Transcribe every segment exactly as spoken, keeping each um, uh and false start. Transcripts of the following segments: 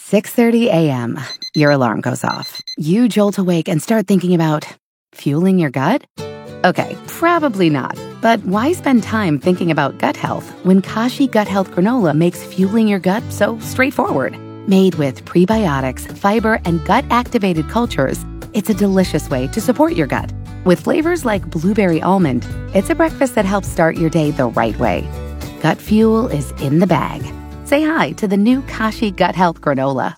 six thirty a.m., your alarm goes off. You jolt awake and start thinking about fueling your gut? Okay, probably not. But why spend time thinking about gut health when Kashi Gut Health Granola makes fueling your gut so straightforward? Made with prebiotics, fiber, and gut-activated cultures, it's a delicious way to support your gut. With flavors like blueberry almond, it's a breakfast that helps start your day the right way. Gut fuel is in the bag. Say hi to the new Kashi Gut Health Granola.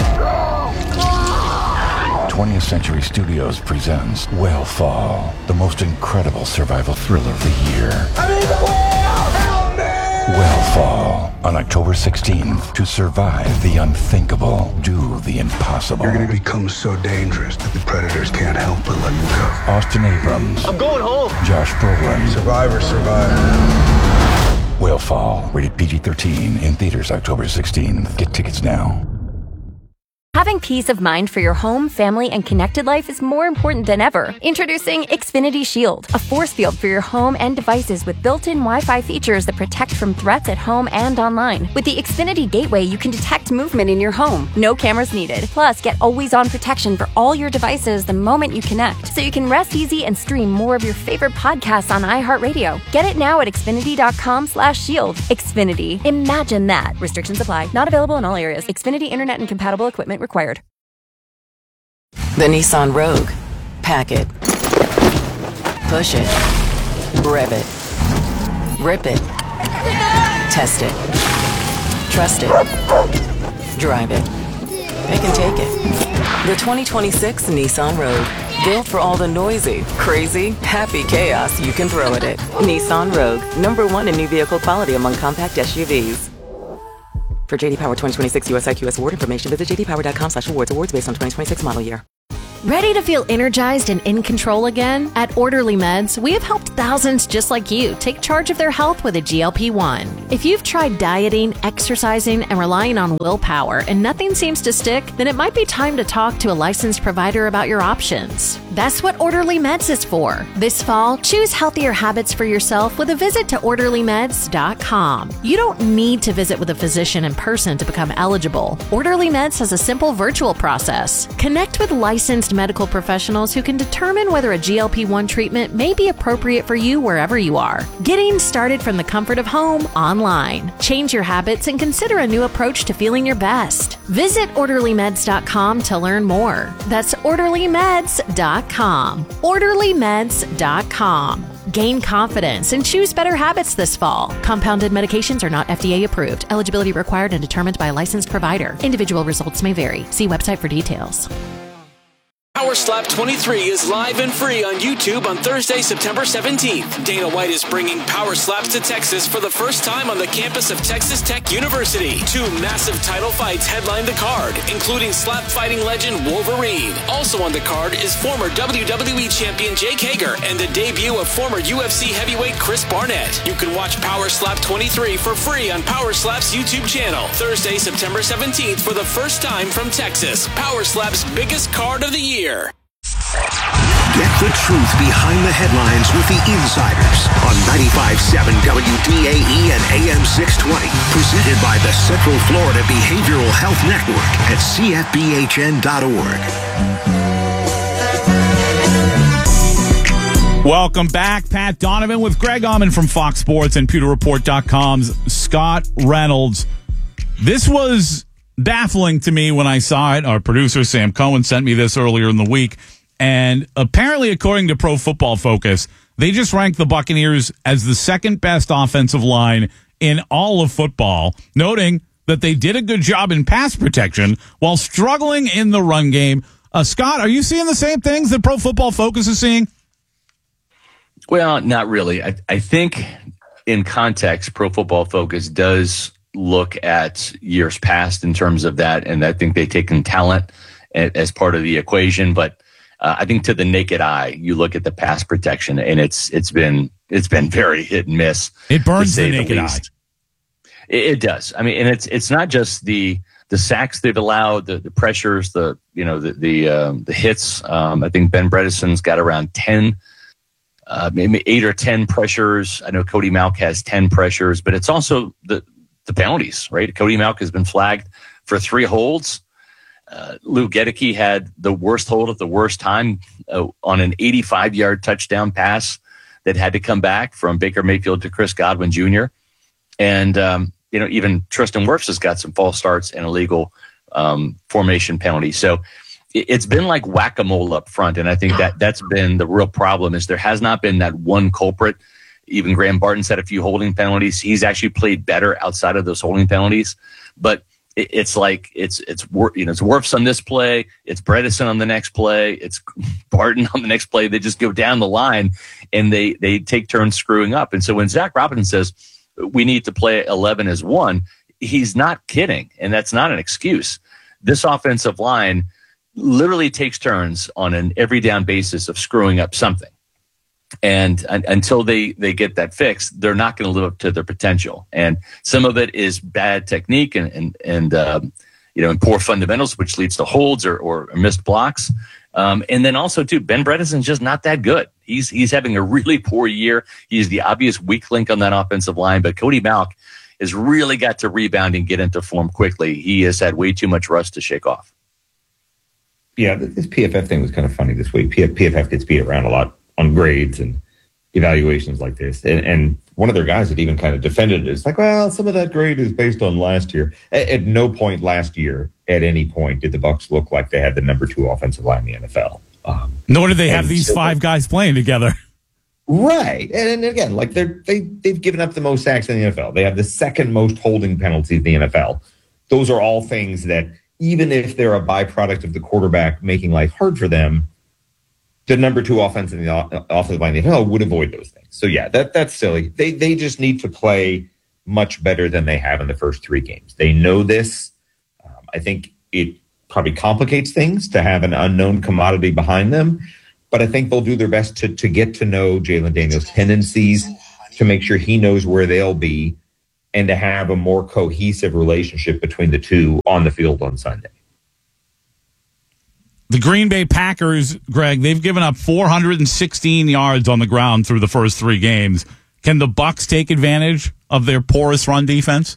twentieth Century Studios presents Whale Fall, the most incredible survival thriller of the year. I mean, the whale! Help me! Whale Fall, on October sixteenth. To survive the unthinkable, do the impossible. You're going to become so dangerous that the predators can't help but let you go. Austin Abrams. I'm going home. Josh Brolin. Survivor, survivor. Whale Fall, rated P G thirteen, in theaters October sixteenth. Get tickets now. Having peace of mind for your home, family, and connected life is more important than ever. Introducing Xfinity Shield, a force field for your home and devices with built-in Wi-Fi features that protect from threats at home and online. With the Xfinity Gateway, you can detect movement in your home. No cameras needed. Plus, get always-on protection for all your devices the moment you connect, so you can rest easy and stream more of your favorite podcasts on iHeartRadio. Get it now at Xfinity.com slash shield. Xfinity. Imagine that. Restrictions apply. Not available in all areas. Xfinity Internet and compatible equipment required. The Nissan Rogue. Pack it. Push it. Rev it. Rip it. Test it. Trust it. Drive it. They can take it. The twenty twenty-six Nissan Rogue. Built for all the noisy, crazy, happy chaos you can throw at it. Nissan Rogue. Number one in new vehicle quality among compact S U Vs. For J D Power twenty twenty-six U S I Q S award information, visit jdpower.com slash awards. Awards based on twenty twenty-six model year. Ready to feel energized and in control again? At Orderly Meds, we have helped thousands just like you take charge of their health with a G L P one. If you've tried dieting, exercising, and relying on willpower and nothing seems to stick, then it might be time to talk to a licensed provider about your options. That's what Orderly Meds is for. This fall, choose healthier habits for yourself with a visit to orderly meds dot com. You don't need to visit with a physician in person to become eligible. Orderly Meds has a simple virtual process. Connect with licensed medical professionals who can determine whether a G L P one treatment may be appropriate for you wherever you are. Getting started from the comfort of home online. Change your habits and consider a new approach to feeling your best. Visit orderly meds dot com to learn more. That's orderly meds dot com. orderly meds dot com. Gain confidence and choose better habits this fall. Compounded medications are not F D A approved. Eligibility required and determined by a licensed provider. Individual results may vary. See website for details. Power Slap twenty-three is live and free on YouTube on Thursday, September seventeenth. Dana White is bringing Power Slaps to Texas for the first time on the campus of Texas Tech University. Two massive title fights headline the card, including slap fighting legend Wolverine. Also on the card is former W W E champion Jake Hager and the debut of former U F C heavyweight Chris Barnett. You can watch Power Slap twenty-three for free on Power Slap's YouTube channel. Thursday, September seventeenth for the first time from Texas. Power Slap's biggest card of the year. Get the truth behind the headlines with the Insiders on ninety-five point seven W D A E and A M six twenty. Presented by the Central Florida Behavioral Health Network at C F B H N dot org. Welcome back. Pat Donovan with Greg Auman from Fox Sports and Pewter Report dot com's Scott Reynolds. This was baffling to me when I saw it. Our producer, Sam Cohen, sent me this earlier in the week. And apparently, according to Pro Football Focus, they just ranked the Buccaneers as the second best offensive line in all of football, noting that they did a good job in pass protection while struggling in the run game. Uh, Scott, are you seeing the same things that Pro Football Focus is seeing? Well, not really. I, I think in context, Pro Football Focus does look at years past in terms of that, and I think they take in talent as part of the equation. But uh, I think to the naked eye, you look at the pass protection, and it's it's been it's been very hit and miss. It burns the naked eye. It, it does. I mean, and it's it's not just the the sacks they've allowed, the, the pressures, the you know the the um, the hits. Um, I think Ben Bredesen's got around ten. Uh, maybe eight or ten pressures. I know Cody Mauch has ten pressures, but it's also the the penalties, right? Cody Mauch has been flagged for three holds. Uh, Lou Gedeke had the worst hold at the worst time uh, on an eighty-five-yard touchdown pass that had to come back from Baker Mayfield to Chris Godwin Junior And, um, you know, even Tristan Wirfs has got some false starts and illegal um, formation penalties. So it, it's been like whack-a-mole up front, and I think that that's been the real problem is there has not been that one culprit. Even Graham Barton's had a few holding penalties. He's actually played better outside of those holding penalties. But it, it's like it's it's you know it's Wirfs on this play, it's Bredesen on the next play, it's Barton on the next play. They just go down the line and they they take turns screwing up. And so when Zach Robinson says we need to play eleven as one, he's not kidding, and that's not an excuse. This offensive line literally takes turns on an every down basis of screwing up something. And, and until they, they get that fixed, they're not going to live up to their potential. And some of it is bad technique and, and, and um, you know, and poor fundamentals, which leads to holds or, or missed blocks. Um, and then also, too, Ben Bredesen's just not that good. He's he's having a really poor year. He's the obvious weak link on that offensive line. But Cody Mauch has really got to rebound and get into form quickly. He has had way too much rust to shake off. Yeah, this P F F thing was kind of funny this week. P F F gets beat around a lot on grades and evaluations like this. And, and one of their guys had even kind of defended it. It's like, well, some of that grade is based on last year. At, at no point last year, at any point, did the Bucs look like they had the number two offensive line in the N F L. Um, Nor do they have these so, five guys playing together. Right. And, and again, like they're, they, they've given up the most sacks in the N F L. They have the second most holding penalties in the N F L. Those are all things that, even if they're a byproduct of the quarterback making life hard for them, the number two offense in the offensive line in the N F L would avoid those things. So, yeah, that that's silly. They they just need to play much better than they have in the first three games. They know this. Um, I think it probably complicates things to have an unknown commodity behind them, but I think they'll do their best to, to get to know Jalen Daniels' tendencies, to make sure he knows where they'll be, and to have a more cohesive relationship between the two on the field on Sunday. The Green Bay Packers, Greg, they've given up four hundred sixteen yards on the ground through the first three games. Can the Bucs take advantage of their porous run defense?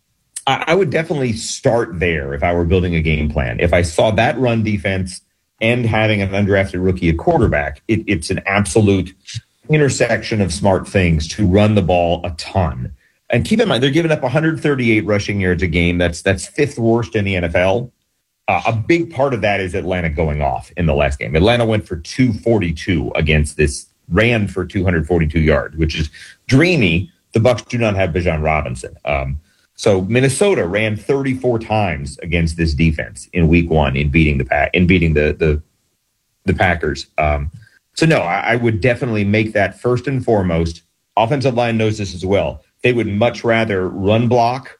I would definitely start there if I were building a game plan. If I saw that run defense and having an undrafted rookie at quarterback, it, it's an absolute intersection of smart things to run the ball a ton. And keep in mind, they're giving up one hundred thirty-eight rushing yards a game. That's that's fifth worst in the N F L. Uh, a big part of that is Atlanta going off in the last game. Atlanta went for two forty-two against this, ran for two hundred forty-two yards, which is dreamy. The Bucs do not have Bijan Robinson. Um, so Minnesota ran thirty-four times against this defense in week one in beating the pack in beating the the, the Packers. Um, so no, I, I would definitely make that first and foremost. Offensive line knows this as well. They would much rather run block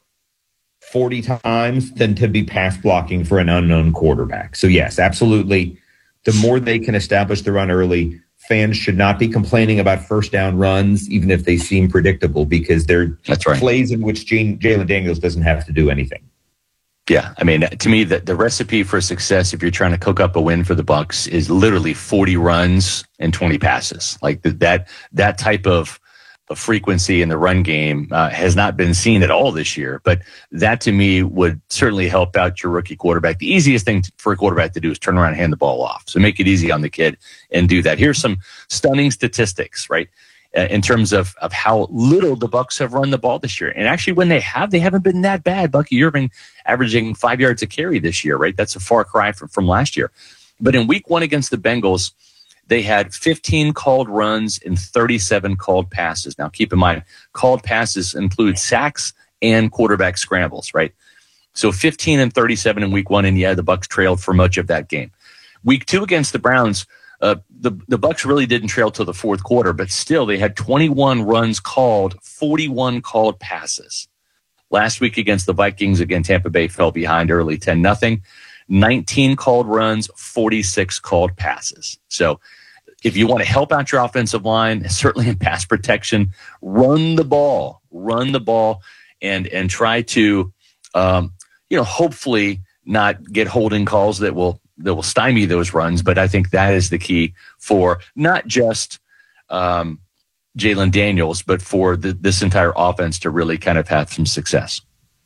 forty times than to be pass blocking for an unknown quarterback. So, yes, absolutely. The more they can establish the run early, fans should not be complaining about first down runs, even if they seem predictable, because they're That's right. plays in which Jalen Daniels doesn't have to do anything. Yeah, I mean, to me, the, the recipe for success, if you're trying to cook up a win for the Bucs, is literally forty runs and twenty passes. Like the, that that type of frequency in the run game uh, has not been seen at all this year. But that, to me, would certainly help out your rookie quarterback. The easiest thing to, for a quarterback to do is turn around and hand the ball off. So make it easy on the kid and do that. Here's some stunning statistics, right, uh, in terms of, of how little the Bucs have run the ball this year. And actually, when they have, they haven't been that bad. Bucky Irving averaging five yards a carry this year, right? That's a far cry from, from last year. But in week one against the Bengals, they had fifteen called runs and thirty-seven called passes. Now, keep in mind, called passes include sacks and quarterback scrambles, right? So fifteen and thirty-seven in week one, and yeah, the Bucs trailed for much of that game. Week two against the Browns, uh, the, the Bucs really didn't trail till the fourth quarter, but still they had twenty-one runs called, forty-one called passes. Last week against the Vikings, again, Tampa Bay fell behind early ten nothing. nineteen called runs, forty-six called passes. So if you want to help out your offensive line, certainly in pass protection, run the ball, run the ball, and and try to, um, you know, hopefully not get holding calls that will that will stymie those runs. But I think that is the key for not just um, Jalen Daniels, but for the, this entire offense to really kind of have some success.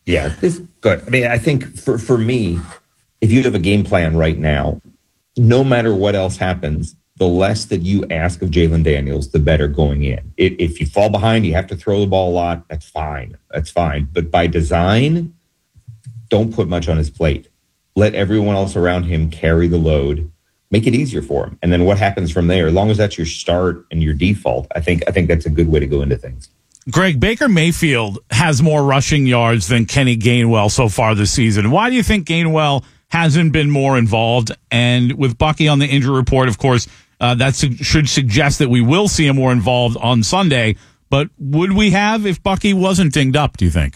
Yeah, it's good. I mean, I think for, for me, if you have a game plan right now, no matter what else happens, the less that you ask of Jalen Daniels, the better going in. If, if you fall behind, you have to throw the ball a lot. That's fine. That's fine. But by design, don't put much on his plate. Let everyone else around him carry the load. Make it easier for him. And then what happens from there, as long as that's your start and your default, I think I think that's a good way to go into things. Greg, Baker Mayfield has more rushing yards than Kenny Gainwell so far this season. Why do you think Gainwell hasn't been more involved? And with Bucky on the injury report, of course, uh, that su- should suggest that we will see him more involved on Sunday. But would we have if Bucky wasn't dinged up, do you think?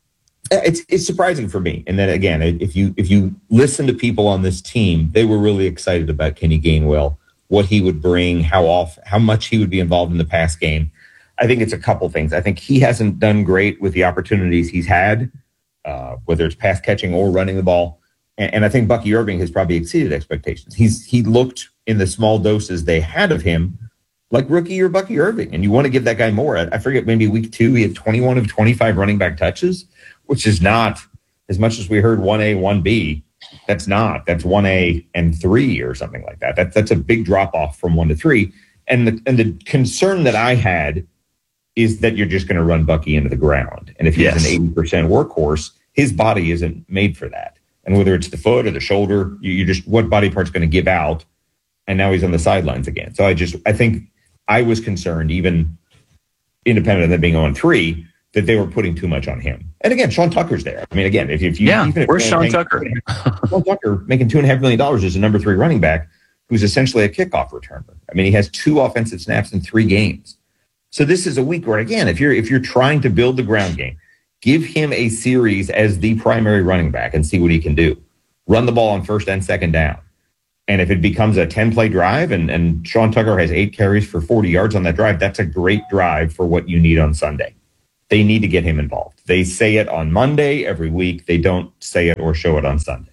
It's it's surprising for me. And then again, if you if you listen to people on this team, they were really excited about Kenny Gainwell, what he would bring, how off, how much he would be involved in the pass game. I think it's a couple things. I think he hasn't done great with the opportunities he's had, uh, whether it's pass catching or running the ball. And, and I think Bucky Irving has probably exceeded expectations. He's he looked in the small doses they had of him like rookie or Bucky Irving, and you want to give that guy more. I, I forget, maybe week two he had twenty-one of twenty-five running back touches, which is not as much as we heard one A, one B. That's not. That's one A and three or something like that. That that's a big drop off from one to three. And the and the concern that I had is that you're just going to run Bucky into the ground. And if he's yes. an eighty percent workhorse, his body isn't made for that. And whether it's the foot or the shoulder, you, you just, what body part's going to give out? And now he's on the sidelines again. So I just, I think I was concerned, even independent of them being on three, that they were putting too much on him. And again, Sean Tucker's there. I mean, again, if, if you, yeah, even if where's Sean Tucker? Sean Tucker making two and a half million dollars as a number three running back, who's essentially a kickoff returner. I mean, he has two offensive snaps in three games. So this is a week where, again, if you're if you're trying to build the ground game, give him a series as the primary running back and see what he can do. Run the ball on first and second down. And if it becomes a ten-play drive and, and Sean Tucker has eight carries for forty yards on that drive, that's a great drive for what you need on Sunday. They need to get him involved. They say it on Monday every week. They don't say it or show it on Sunday.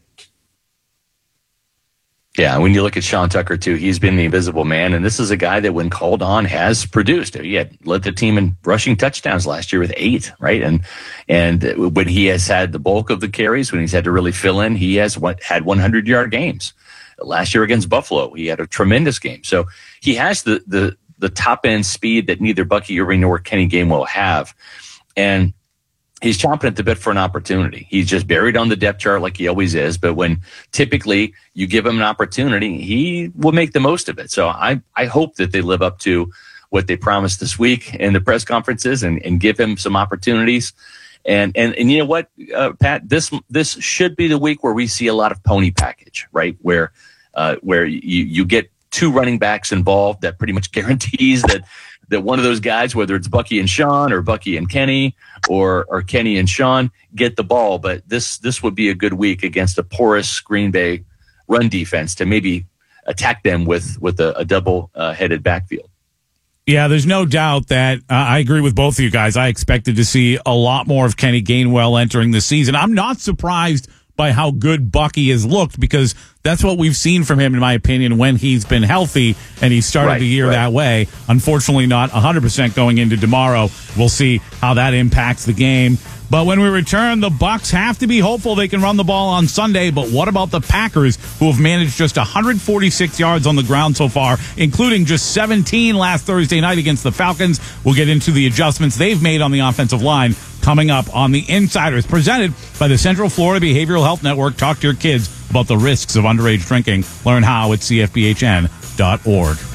Yeah, when you look at Sean Tucker, too, he's been the invisible man, and this is a guy that, when called on, has produced. He had led the team in rushing touchdowns last year with eight, right? And and when he has had the bulk of the carries, when he's had to really fill in, he has what, had hundred-yard games. Last year against Buffalo, he had a tremendous game. So he has the the the top-end speed that neither Bucky Irving nor Kenny Gainwell have, and he's chomping at the bit for an opportunity. He's just buried on the depth chart like he always is. But when typically you give him an opportunity, he will make the most of it. So I, I hope that they live up to what they promised this week in the press conferences and, and give him some opportunities. And and and you know what, uh, Pat, this this should be the week where we see a lot of pony package, right? Where uh, where you, you get two running backs involved that pretty much guarantees that that one of those guys, whether it's Bucky and Sean or Bucky and Kenny or or Kenny and Sean, get the ball. But this this would be a good week against a porous Green Bay run defense to maybe attack them with with a, a double uh, headed backfield. Yeah, there's no doubt that uh, I agree with both of you guys. I expected to see a lot more of Kenny Gainwell entering the season. I'm not surprised by how good Bucky has looked, because that's what we've seen from him, in my opinion, when he's been healthy, and he started right, the year right. that way. Unfortunately, not one hundred percent going into tomorrow. We'll see how that impacts the game. But when we return, the Bucs have to be hopeful they can run the ball on Sunday. But what about the Packers, who have managed just one hundred forty-six yards on the ground so far, including just seventeen last Thursday night against the Falcons? We'll get into the adjustments they've made on the offensive line coming up on The Insiders, presented by the Central Florida Behavioral Health Network. Talk to your kids about the risks of underage drinking. Learn how at C F B H N dot org.